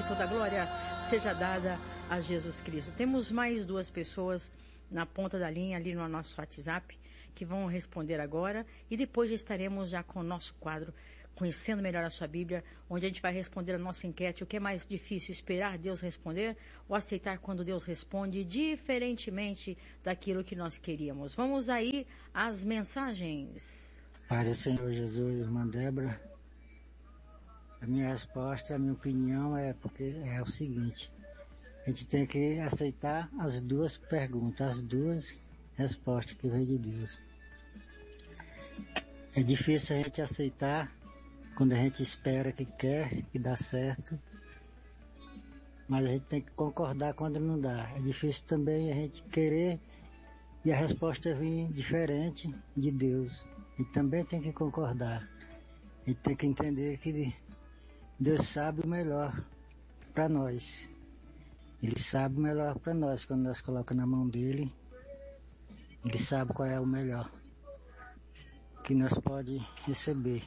toda a glória seja dada a Jesus Cristo. Temos mais 2 pessoas na ponta da linha ali no nosso WhatsApp que vão responder agora e depois já estaremos já com o nosso quadro Conhecendo Melhor a Sua Bíblia, onde a gente vai responder a nossa enquete. O que é mais difícil, esperar Deus responder ou aceitar quando Deus responde diferentemente daquilo que nós queríamos? Vamos aí às mensagens. Pai do Senhor Jesus, irmã Débora, a minha resposta, a minha opinião é o seguinte: a gente tem que aceitar as 2 perguntas, as 2 respostas que vem de Deus. É difícil a gente aceitar quando a gente espera que quer, que dá certo, mas a gente tem que concordar quando não dá. É difícil também a gente querer e a resposta vir diferente de Deus. E também tem que concordar. A gente tem que entender que Deus sabe o melhor para nós. Ele sabe o melhor para nós quando nós colocamos na mão dele. Ele sabe qual é o melhor que nós pode receber.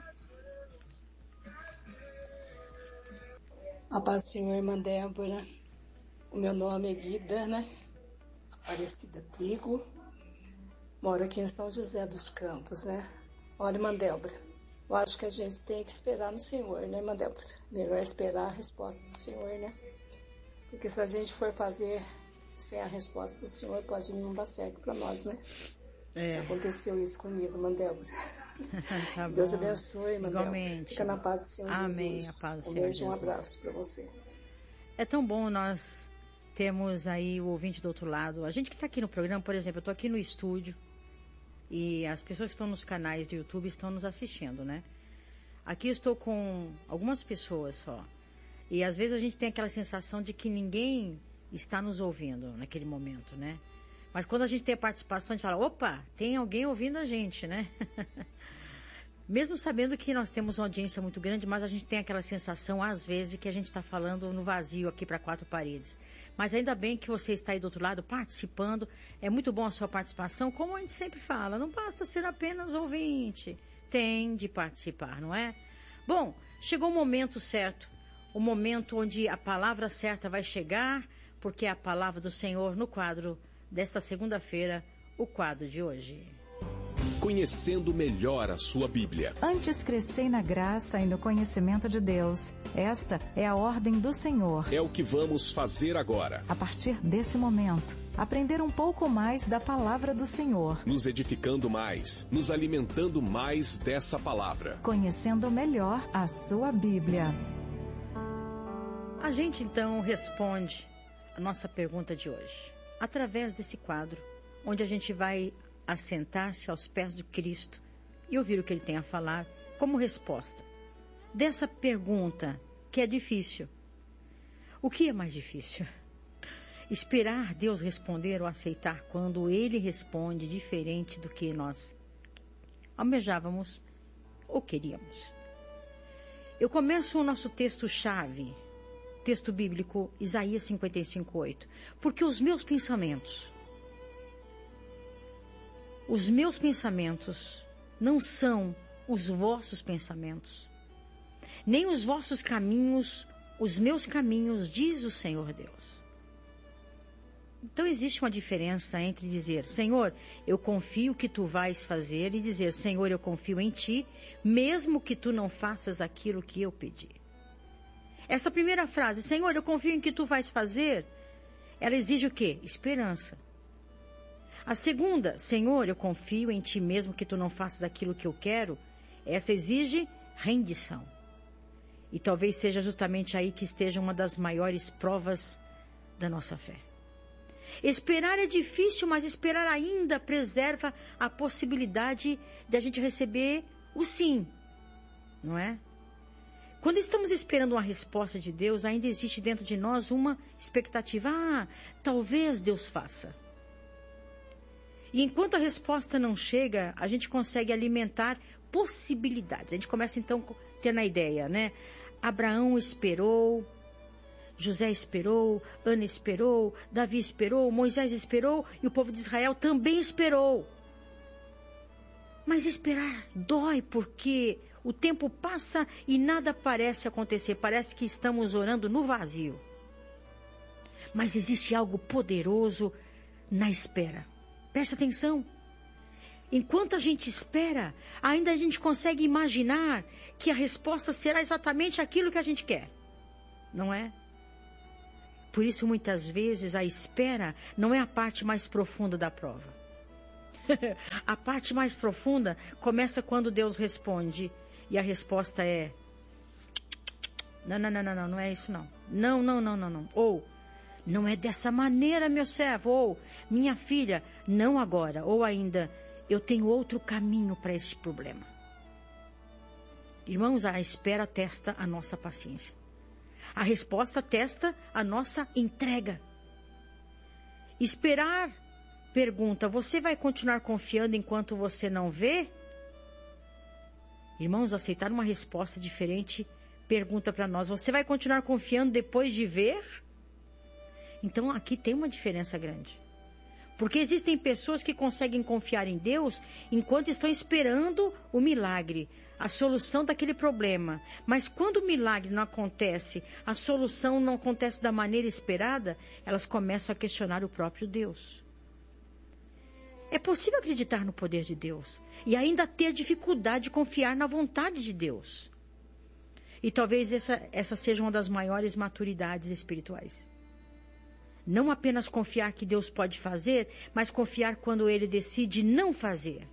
A paz do Senhor, irmã Débora. O meu nome é Guida, Aparecida Trigo. Moro aqui em São José dos Campos, Olha, irmã Débora, eu acho que a gente tem que esperar no Senhor, irmã Débora? Melhor esperar a resposta do Senhor, Porque se a gente for fazer sem a resposta do Senhor, pode não dar certo para nós, Aconteceu isso comigo, irmã Débora. Tá Deus abençoe, irmã Débora. Fica na paz do Senhor Amém, Jesus. A paz do Senhor Beijo, Jesus. Um abraço para você. É tão bom nós temos aí o ouvinte do outro lado. A gente que está aqui no programa, por exemplo, eu estou aqui no estúdio e as pessoas que estão nos canais do YouTube estão nos assistindo, Aqui eu estou com algumas pessoas só. E às vezes a gente tem aquela sensação de que ninguém está nos ouvindo naquele momento, Mas quando a gente tem a participação, a gente fala, opa, tem alguém ouvindo a gente, Mesmo sabendo que nós temos uma audiência muito grande, mas a gente tem aquela sensação, às vezes, que a gente está falando no vazio aqui para 4 paredes. Mas ainda bem que você está aí do outro lado participando. É muito bom a sua participação. Como a gente sempre fala, não basta ser apenas ouvinte. Tem de participar, não é? Bom, chegou o momento certo. O momento onde a palavra certa vai chegar, porque é a palavra do Senhor no quadro desta segunda-feira, o quadro de hoje. Conhecendo melhor a sua Bíblia. Antes crescei na graça e no conhecimento de Deus. Esta é a ordem do Senhor. É o que vamos fazer agora. A partir desse momento, aprender um pouco mais da palavra do Senhor. Nos edificando mais, nos alimentando mais dessa palavra. Conhecendo melhor a sua Bíblia. A gente então responde a nossa pergunta de hoje, através desse quadro, onde a gente vai assentar-se aos pés de Cristo e ouvir o que Ele tem a falar como resposta dessa pergunta que é difícil. O que é mais difícil? Esperar Deus responder ou aceitar quando Ele responde diferente do que nós almejávamos ou queríamos? Eu começo o nosso texto-chave, texto bíblico, Isaías 55:8. Porque os meus pensamentos não são os vossos pensamentos, nem os vossos caminhos, os meus caminhos, diz o Senhor Deus. Então existe uma diferença entre dizer, Senhor, eu confio que tu vais fazer, e dizer, Senhor, eu confio em ti, mesmo que tu não faças aquilo que eu pedi. Essa primeira frase, Senhor, eu confio em que tu vais fazer, ela exige o quê? Esperança. A segunda, Senhor, eu confio em ti mesmo que tu não faças aquilo que eu quero, essa exige rendição. E talvez seja justamente aí que esteja uma das maiores provas da nossa fé. Esperar é difícil, mas esperar ainda preserva a possibilidade de a gente receber o sim, não é? Quando estamos esperando uma resposta de Deus, ainda existe dentro de nós uma expectativa, talvez Deus faça. E enquanto a resposta não chega, a gente consegue alimentar possibilidades. A gente começa então a ter na ideia, Abraão esperou, José esperou, Ana esperou, Davi esperou, Moisés esperou e o povo de Israel também esperou. Mas esperar dói porque o tempo passa e nada parece acontecer. Parece que estamos orando no vazio. Mas existe algo poderoso na espera. Presta atenção. Enquanto a gente espera, ainda a gente consegue imaginar que a resposta será exatamente aquilo que a gente quer. Não é? Por isso, muitas vezes, a espera não é a parte mais profunda da prova. A parte mais profunda começa quando Deus responde. E a resposta é... Não é isso não. Não. Ou, não é dessa maneira, meu servo. Ou, minha filha, não agora. Ou ainda, eu tenho outro caminho para esse problema. Irmãos, a espera testa a nossa paciência. A resposta testa a nossa entrega. Esperar pergunta, você vai continuar confiando enquanto você não vê? Irmãos, aceitar uma resposta diferente pergunta para nós, você vai continuar confiando depois de ver? Então aqui tem uma diferença grande. Porque existem pessoas que conseguem confiar em Deus enquanto estão esperando o milagre, a solução daquele problema. Mas quando o milagre não acontece, a solução não acontece da maneira esperada, elas começam a questionar o próprio Deus. É possível acreditar no poder de Deus e ainda ter dificuldade de confiar na vontade de Deus. E talvez essa seja uma das maiores maturidades espirituais. Não apenas confiar que Deus pode fazer, mas confiar quando Ele decide não fazer.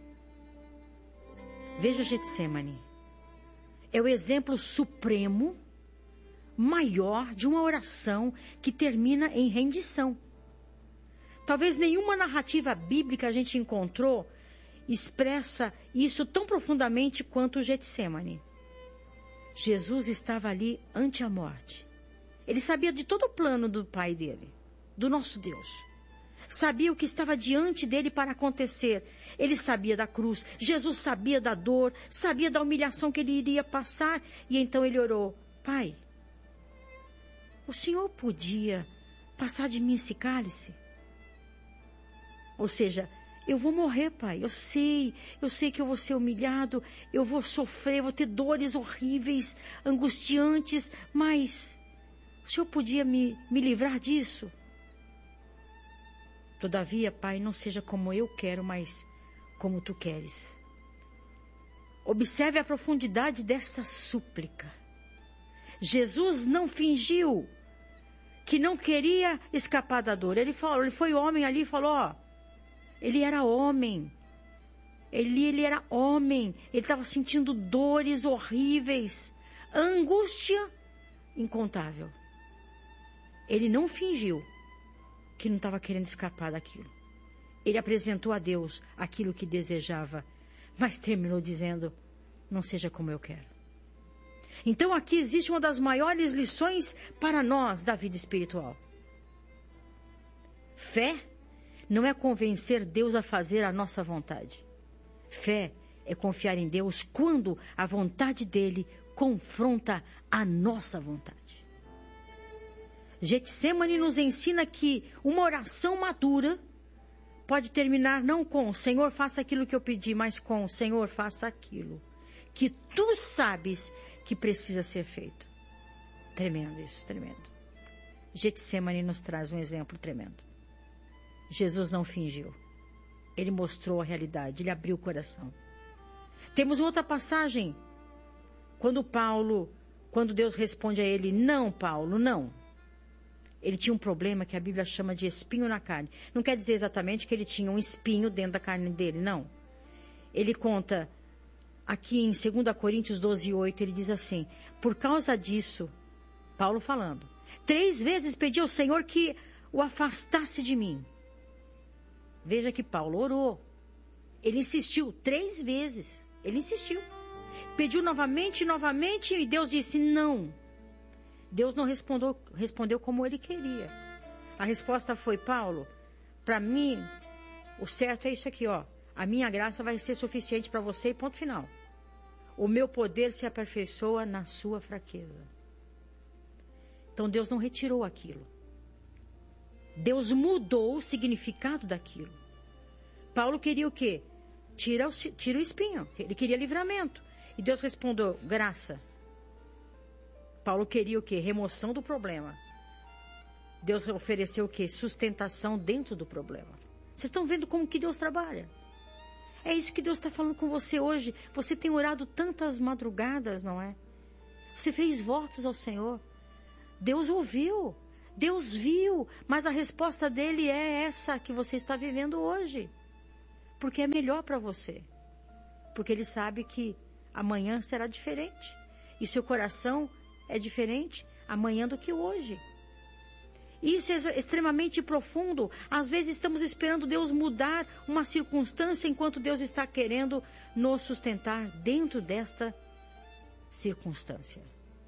Veja Getsemane. É o exemplo supremo, maior de uma oração que termina em rendição. Talvez nenhuma narrativa bíblica a gente encontrou expressa isso tão profundamente quanto o Getsemane. Jesus estava ali ante a morte. Ele sabia de todo o plano do Pai dele, do nosso Deus. Sabia o que estava diante dele para acontecer. Ele sabia da cruz. Jesus sabia da dor, sabia da humilhação que ele iria passar. E então ele orou, Pai, o Senhor podia passar de mim esse cálice? Ou seja, eu vou morrer, Pai, eu sei que eu vou ser humilhado, eu vou sofrer, vou ter dores horríveis, angustiantes, mas o Senhor podia me livrar disso? Todavia, Pai, não seja como eu quero, mas como Tu queres. Observe a profundidade dessa súplica. Jesus não fingiu que não queria escapar da dor. Ele foi homem ali e falou, ele era homem. Ele era homem. Ele estava sentindo dores horríveis. Angústia incontável. Ele não fingiu que não estava querendo escapar daquilo. Ele apresentou a Deus aquilo que desejava. Mas terminou dizendo, não seja como eu quero. Então aqui existe uma das maiores lições para nós da vida espiritual. Fé não é convencer Deus a fazer a nossa vontade. Fé é confiar em Deus quando a vontade dele confronta a nossa vontade. Getsemane nos ensina que uma oração madura pode terminar não com Senhor, faça aquilo que eu pedi, mas com Senhor, faça aquilo que tu sabes que precisa ser feito. Tremendo isso, tremendo. Getsemane nos traz um exemplo tremendo. Jesus não fingiu. Ele mostrou a realidade, ele abriu o coração. Temos outra passagem, quando Deus responde a ele, não, Paulo, não. Ele tinha um problema que a Bíblia chama de espinho na carne. Não quer dizer exatamente que ele tinha um espinho dentro da carne dele, não. Ele conta, aqui em 2 Coríntios 12:8, ele diz assim, por causa disso, Paulo falando, 3 vezes pedi ao Senhor que o afastasse de mim. Veja que Paulo orou. Ele insistiu 3 vezes. Ele insistiu. Pediu novamente e Deus disse não. Deus não respondeu como ele queria. A resposta foi, Paulo, para mim, o certo é isso aqui, a minha graça vai ser suficiente para você e ponto final. O meu poder se aperfeiçoa na sua fraqueza. Então Deus não retirou aquilo. Deus mudou o significado daquilo. Paulo queria o quê? Tira o espinho. Ele queria livramento. E Deus respondeu, graça. Paulo queria o quê? Remoção do problema. Deus ofereceu o quê? Sustentação dentro do problema. Vocês estão vendo como que Deus trabalha? É isso que Deus está falando com você hoje. Você tem orado tantas madrugadas, não é? Você fez votos ao Senhor. Deus ouviu. Deus viu. Mas a resposta dele é essa que você está vivendo hoje. Porque é melhor para você. Porque ele sabe que amanhã será diferente. E seu coração é diferente amanhã do que hoje. Isso é extremamente profundo. Às vezes estamos esperando Deus mudar uma circunstância enquanto Deus está querendo nos sustentar dentro desta circunstância.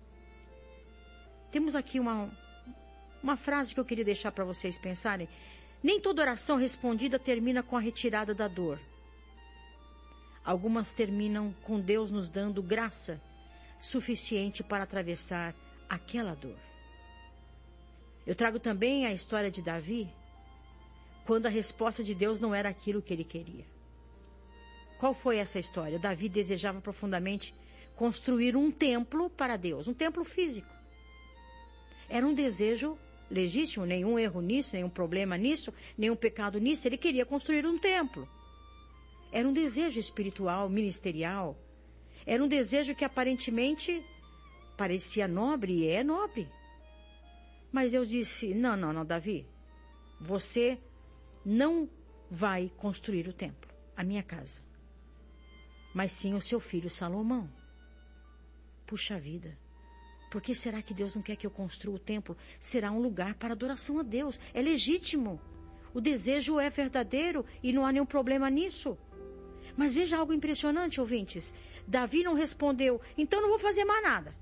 Temos aqui uma frase que eu queria deixar para vocês pensarem. Nem toda oração respondida termina com a retirada da dor. Algumas terminam com Deus nos dando graça suficiente para atravessar aquela dor. Eu trago também a história de Davi, quando a resposta de Deus não era aquilo que ele queria. Qual foi essa história? Davi desejava profundamente construir um templo para Deus, um templo físico. Era um desejo legítimo, nenhum erro nisso, nenhum problema nisso, nenhum pecado nisso. Ele queria construir um templo. Era um desejo espiritual, ministerial. Era um desejo que aparentemente parecia nobre e é nobre. Mas eu disse, não, Davi, você não vai construir o templo, a minha casa, mas sim o seu filho Salomão. Puxa vida, por que será que Deus não quer que eu construa o templo? Será um lugar para adoração a Deus, é legítimo, o desejo é verdadeiro e não há nenhum problema nisso. Mas veja algo impressionante, ouvintes, Davi não respondeu, então não vou fazer mais nada.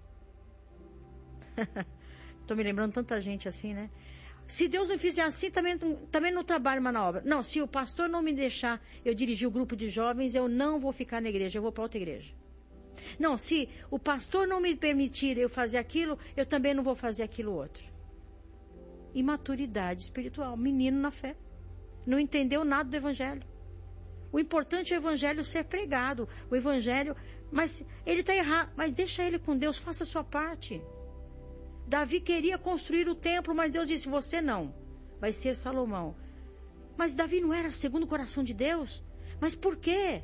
Estou me lembrando tanta gente assim, né? Se Deus não fizer assim, também não trabalho mais na obra. Não, se o pastor não me deixar eu dirigir o grupo de jovens, eu não vou ficar na igreja, eu vou para outra igreja. Não, se o pastor não me permitir eu fazer aquilo, eu também não vou fazer aquilo outro. Imaturidade espiritual, menino na fé. Não entendeu nada do evangelho. O importante é o evangelho ser pregado. O evangelho, mas ele está errado. Mas deixa ele com Deus, faça a sua parte. Davi queria construir o templo, mas Deus disse, você não, vai ser Salomão. Mas Davi não era segundo o coração de Deus? Mas por quê?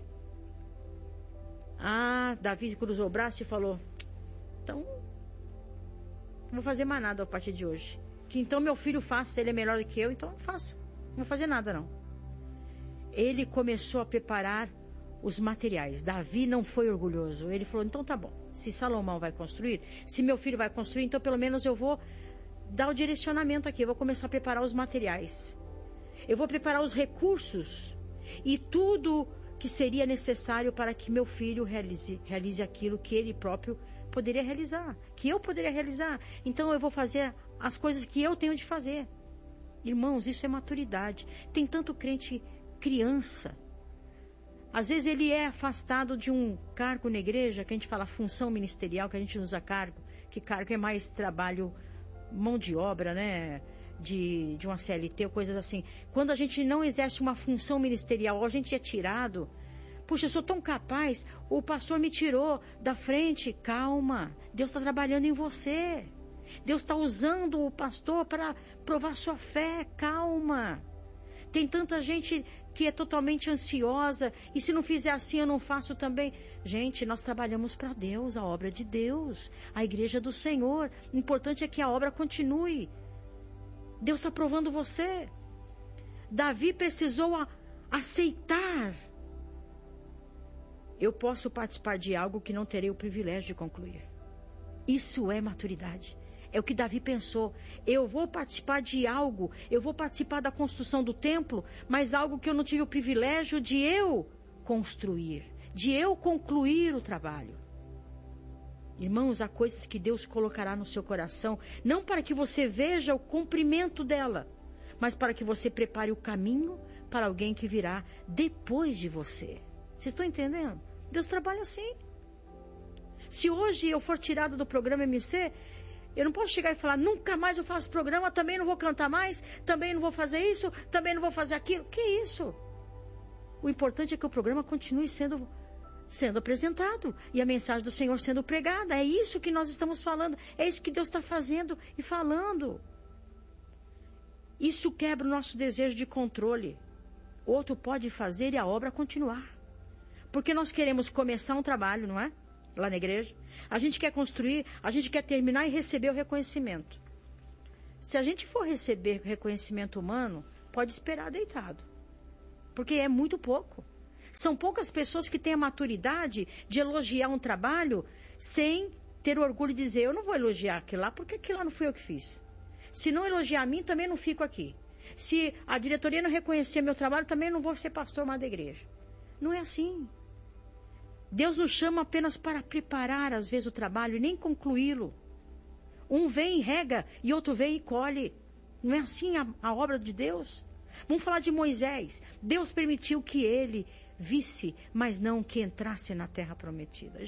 Davi cruzou o braço e falou, então, não vou fazer mais nada a partir de hoje. Que então meu filho faça, se ele é melhor do que eu, então faça. Não vou fazer nada não. Ele começou a preparar os materiais. Davi não foi orgulhoso. Ele falou, então tá bom. Se Salomão vai construir, se meu filho vai construir, então pelo menos eu vou dar o direcionamento aqui. Eu vou começar a preparar os materiais. Eu vou preparar os recursos e tudo que seria necessário para que meu filho realize aquilo que ele próprio poderia realizar, que eu poderia realizar. Então eu vou fazer as coisas que eu tenho de fazer. Irmãos, isso é maturidade. Tem tanto crente criança. Às vezes ele é afastado de um cargo na igreja, que a gente fala função ministerial, que a gente usa cargo, que cargo é mais trabalho, mão de obra, né? De uma CLT ou coisas assim. Quando a gente não exerce uma função ministerial, a gente é tirado. Puxa, eu sou tão capaz, o pastor me tirou da frente. Calma, Deus está trabalhando em você. Deus está usando o pastor para provar sua fé. Calma. Tem tanta gente que é totalmente ansiosa, e se não fizer assim eu não faço também. Gente, nós trabalhamos para Deus, a obra de Deus, a igreja do Senhor. O importante é que a obra continue. Deus está provando você. Davi precisou aceitar. Eu posso participar de algo que não terei o privilégio de concluir. Isso é maturidade. É o que Davi pensou. Eu vou participar de algo, eu vou participar da construção do templo, mas algo que eu não tive o privilégio de eu construir, de eu concluir o trabalho. Irmãos, há coisas que Deus colocará no seu coração, não para que você veja o cumprimento dela, mas para que você prepare o caminho para alguém que virá depois de você. Vocês estão entendendo? Deus trabalha assim. Se hoje eu for tirado do programa MC, eu não posso chegar e falar, nunca mais eu faço programa, também não vou cantar mais, também não vou fazer isso, também não vou fazer aquilo. Que isso? O importante é que o programa continue sendo sendo apresentado e a mensagem do Senhor sendo pregada. É isso que nós estamos falando, é isso que Deus está fazendo e falando. Isso quebra o nosso desejo de controle. Outro pode fazer e a obra continuar. Porque nós queremos começar um trabalho, não é? Lá na igreja. A gente quer construir, a gente quer terminar e receber o reconhecimento. Se a gente for receber reconhecimento humano, pode esperar deitado. Porque é muito pouco. São poucas pessoas que têm a maturidade de elogiar um trabalho sem ter orgulho de dizer, eu não vou elogiar aquilo lá, porque aquilo lá não fui eu que fiz. Se não elogiar a mim, também não fico aqui. Se a diretoria não reconhecer meu trabalho, também não vou ser pastor mais da igreja. Não é assim. Deus nos chama apenas para preparar, às vezes, o trabalho e nem concluí-lo. Um vem e rega e outro vem e colhe. Não é assim a obra de Deus? Vamos falar de Moisés. Deus permitiu que ele visse, mas não que entrasse na terra prometida.